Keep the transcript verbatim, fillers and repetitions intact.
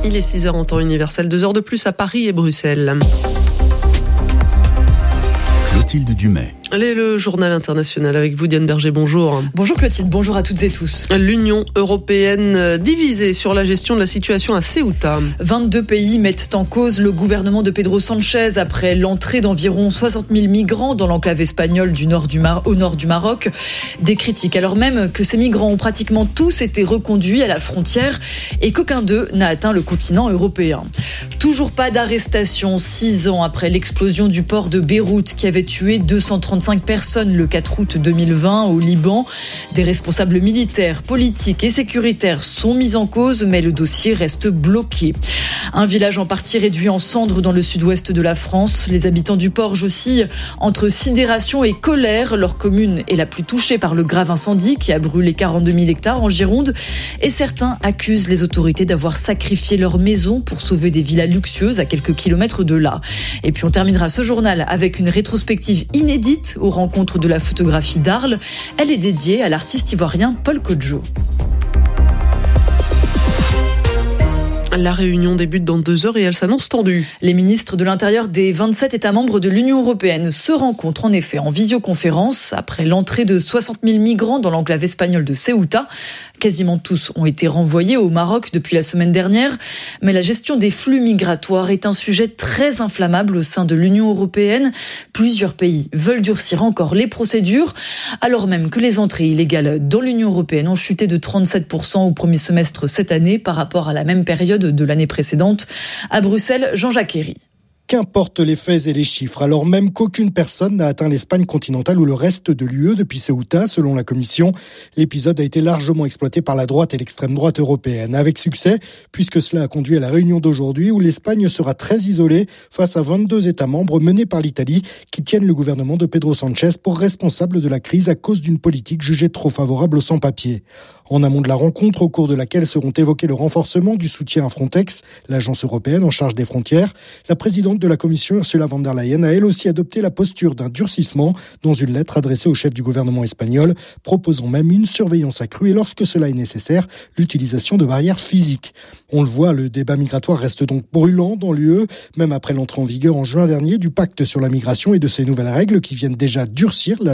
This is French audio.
Il est six heures en temps universel, deux heures de plus à Paris et Bruxelles. Clotilde Dumais. Allez, le journal international avec vous, Diane Berger, bonjour. Bonjour Clotilde, bonjour à toutes et tous. L'Union européenne divisée sur la gestion de la situation à Ceuta. vingt-deux pays mettent en cause le gouvernement de Pedro Sánchez après l'entrée d'environ soixante mille migrants dans l'enclave espagnole du nord du Mar- au nord du Maroc. Des critiques alors même que ces migrants ont pratiquement tous été reconduits à la frontière et qu'aucun d'eux n'a atteint le continent européen. Toujours pas d'arrestation six ans après l'explosion du port de Beyrouth qui avait tué deux cent trente-cinq personnes le quatre août deux mille vingt au Liban. Des responsables militaires, politiques et sécuritaires sont mis en cause, mais le dossier reste bloqué. Un village en partie réduit en cendres dans le sud-ouest de la France. Les habitants du Porge oscillent entre sidération et colère. Leur commune est la plus touchée par le grave incendie qui a brûlé quarante-deux mille hectares en Gironde. Et certains accusent les autorités d'avoir sacrifié leur maison pour sauver des villas luxueuses à quelques kilomètres de là. Et puis on terminera ce journal avec une rétrospective inédite aux rencontres de la photographie d'Arles. Elle est dédiée à l'artiste ivoirien Paul Kodjo. La réunion débute dans deux heures et elle s'annonce tendue. Les ministres de l'Intérieur des vingt-sept États membres de l'Union européenne se rencontrent en effet en visioconférence après l'entrée de soixante mille migrants dans l'enclave espagnole de Ceuta. Quasiment tous ont été renvoyés au Maroc depuis la semaine dernière. Mais la gestion des flux migratoires est un sujet très inflammable au sein de l'Union européenne. Plusieurs pays veulent durcir encore les procédures, alors même que les entrées illégales dans l'Union européenne ont chuté de trente-sept pour cent au premier semestre cette année par rapport à la même période de l'année précédente. À Bruxelles, Jean-Jacques Herry. Qu'importent les faits et les chiffres, alors même qu'aucune personne n'a atteint l'Espagne continentale ou le reste de l'U E depuis Ceuta, selon la Commission. L'épisode a été largement exploité par la droite et l'extrême droite européenne, avec succès, puisque cela a conduit à la réunion d'aujourd'hui où l'Espagne sera très isolée face à vingt-deux États membres menés par l'Italie qui tiennent le gouvernement de Pedro Sánchez pour responsable de la crise à cause d'une politique jugée trop favorable aux sans-papiers. En amont de la rencontre, au cours de laquelle seront évoqués le renforcement du soutien à Frontex, l'agence européenne en charge des frontières, la présidente de la Commission, Ursula von der Leyen, a elle aussi adopté la posture d'un durcissement dans une lettre adressée au chef du gouvernement espagnol, proposant même une surveillance accrue et lorsque cela est nécessaire, l'utilisation de barrières physiques. On le voit, le débat migratoire reste donc brûlant dans l'U E, même après l'entrée en vigueur en juin dernier du pacte sur la migration et de ses nouvelles règles qui viennent déjà durcir la